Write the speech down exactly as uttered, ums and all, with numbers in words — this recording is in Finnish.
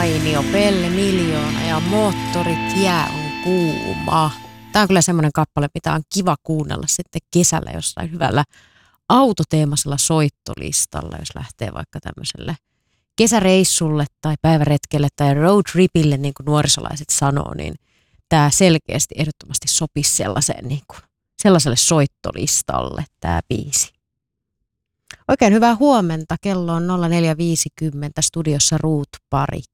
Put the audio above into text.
mainio, pelle miljoona ja moottorit jää on kuuma. Tämä on kyllä semmoinen kappale, mitä on kiva kuunnella sitten kesällä jossain hyvällä autoteemasella soittolistalla, jos lähtee vaikka tämmöiselle kesäreissulle tai päiväretkelle tai road tripille, niin kuin nuorisolaiset sanoo, niin tämä selkeästi ehdottomasti sopisi sellaiseen, niin kuin, sellaiselle soittolistalle tämä biisi. Oikein hyvää huomenta. Kello on nolla neljä viisikymmentä studiossa Ruut Parik.